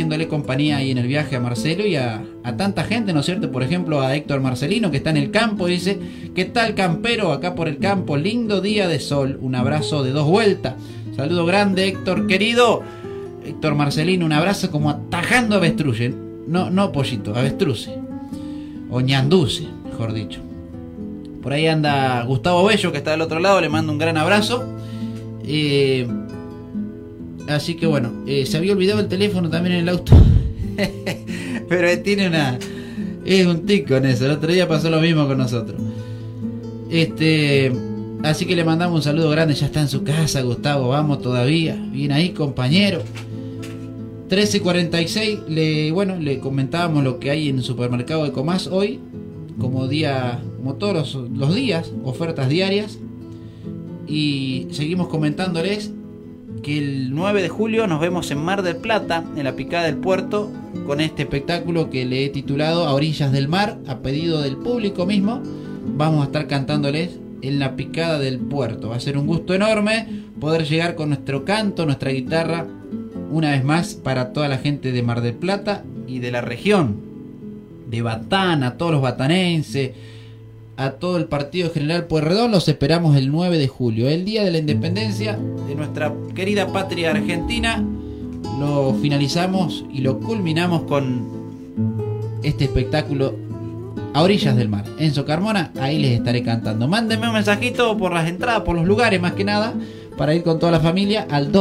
haciéndole compañía ahí en el viaje a Marcelo y a tanta gente, ¿no es cierto? Por ejemplo, a Héctor Marcelino, que está en el campo, dice: ¿qué tal, campero? Acá por el campo, lindo día de sol, un abrazo de 2 vueltas. Saludo grande, Héctor querido. Héctor Marcelino, un abrazo como atajando avestruce. No pollito, avestruce. O ñanduce, mejor dicho. Por ahí anda Gustavo Bello, que está del otro lado, le mando un gran abrazo. Así que bueno, se había olvidado el teléfono también en el auto. Pero tiene es un tic con eso. El otro día pasó lo mismo con nosotros. Así que le mandamos un saludo grande. Ya está en su casa, Gustavo. Vamos todavía. Bien ahí, compañero. 13:46. Le comentábamos lo que hay en el supermercado de Comás hoy. Como todos los días, ofertas diarias. Y seguimos comentándoles que el 9 de julio nos vemos en Mar del Plata, en la Picada del Puerto, con este espectáculo que le he titulado A Orillas del Mar, a pedido del público mismo. Vamos a estar cantándoles en la Picada del Puerto. Va a ser un gusto enorme poder llegar con nuestro canto, nuestra guitarra, una vez más para toda la gente de Mar del Plata y de la región, de Batán, a todos los batanenses, a todo el partido General Pueyrredón. Los esperamos el 9 de julio, el día de la independencia de nuestra querida patria argentina. Lo finalizamos y lo culminamos con este espectáculo A Orillas del Mar. Enzo Carmona, ahí les estaré cantando. Mándenme un mensajito por las entradas, por los lugares más que nada, para ir con toda la familia al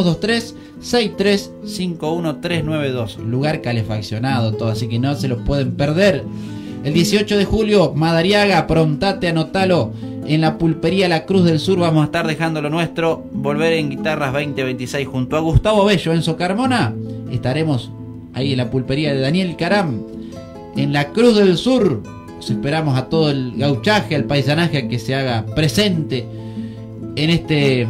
223-6351392. Lugar calefaccionado, todo, así que no se lo pueden perder. El 18 de julio, Madariaga, prontate, anotalo. En la pulpería La Cruz del Sur vamos a estar dejando lo nuestro. Volver en Guitarras 2026 junto a Gustavo Bello, Enzo Carmona. Estaremos ahí en la pulpería de Daniel Caram, en La Cruz del Sur. Los esperamos a todo el gauchaje, al paisanaje, a que se haga presente en este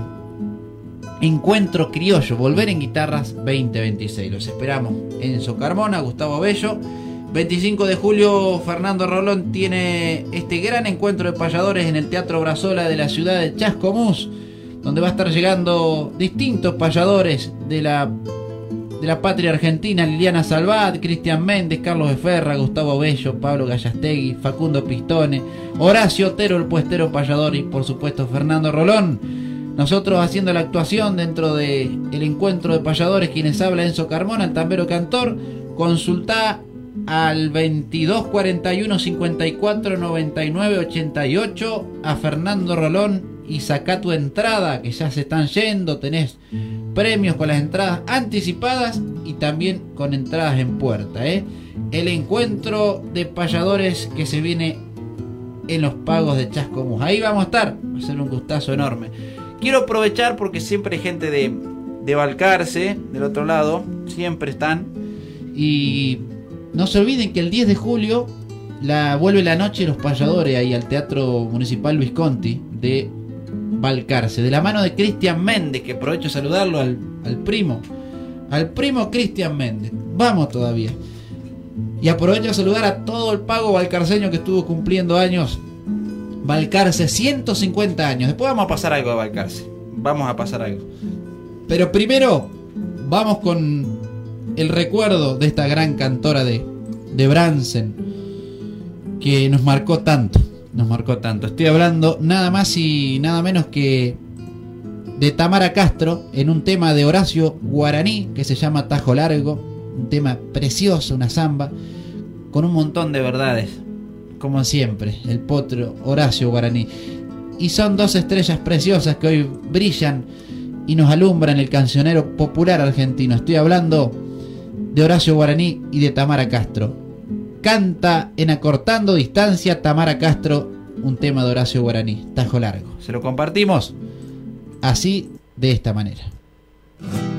encuentro criollo. Volver en Guitarras 2026. Los esperamos, Enzo Carmona, Gustavo Bello. 25 de julio, Fernando Rolón tiene este gran encuentro de payadores en el Teatro Brazola de la ciudad de Chascomús, donde va a estar llegando distintos payadores de la patria argentina: Liliana Salvat, Cristian Méndez, Carlos Eferra, Gustavo Bello, Pablo Gallastegui, Facundo Pistone, Horacio Otero, el puestero payador, y por supuesto Fernando Rolón. Nosotros haciendo la actuación dentro del encuentro de payadores, quienes habla Enzo Carmona, el tambero cantor. Consultá al 22 41 54 99 88 a Fernando Rolón y sacá tu entrada, que ya se están yendo. Tenés premios con las entradas anticipadas y también con entradas en puerta, El encuentro de payadores que se viene en los pagos de Chascomús. Ahí vamos a estar, va a ser un gustazo enorme. Quiero aprovechar porque siempre hay gente de Balcarce del otro lado, siempre están. Y no se olviden que el 10 de julio vuelve la noche de los payadores ahí al Teatro Municipal Visconti de Balcarce, de la mano de Cristian Méndez, que aprovecho de saludarlo al primo Cristian Méndez. Vamos todavía. Y aprovecho de saludar a todo el pago balcarceño que estuvo cumpliendo años. Balcarce, 150 años. Después vamos a pasar algo de Balcarce. Vamos a pasar algo. Pero primero vamos con el recuerdo de esta gran cantora de Bransen, que nos marcó tanto. Estoy hablando nada más y nada menos que de Tamara Castro, en un tema de Horacio Guaraní que se llama Tajo Largo. Un tema precioso, una samba con un montón de verdades, como siempre, el potro Horacio Guaraní. Y son dos estrellas preciosas que hoy brillan y nos alumbran el cancionero popular argentino. Estoy hablando de Horacio Guaraní y de Tamara Castro. Canta en Acortando Distancia Tamara Castro, un tema de Horacio Guaraní, Tajo Largo. Se lo compartimos así, de esta manera.